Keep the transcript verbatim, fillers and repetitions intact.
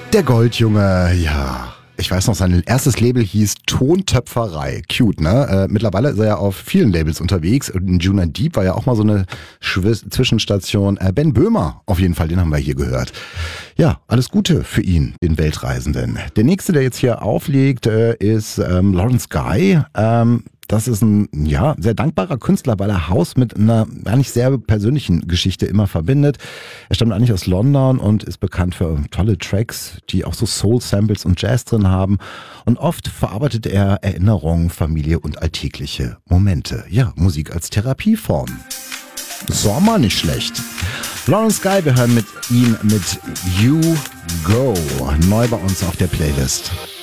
Der Goldjunge, ja. Ich weiß noch, sein erstes Label hieß Tontöpferei. Cute, ne? Äh, mittlerweile ist er ja auf vielen Labels unterwegs. Und Juna Deep war ja auch mal so eine Schw- Zwischenstation. Äh, Ben Böhmer, auf jeden Fall, den haben wir hier gehört. Ja, alles Gute für ihn, den Weltreisenden. Der nächste, der jetzt hier auflegt, äh, ist ähm, Lawrence Guy. Ähm, Das ist ein ja sehr dankbarer Künstler, weil er House mit einer eigentlich sehr persönlichen Geschichte immer verbindet. Er stammt eigentlich aus London und ist bekannt für tolle Tracks, die auch so Soul-Samples und Jazz drin haben. Und oft verarbeitet er Erinnerungen, Familie und alltägliche Momente. Ja, Musik als Therapieform. Sommer nicht schlecht. Lawrence Guy, wir hören mit ihm mit You Go. Neu bei uns auf der Playlist.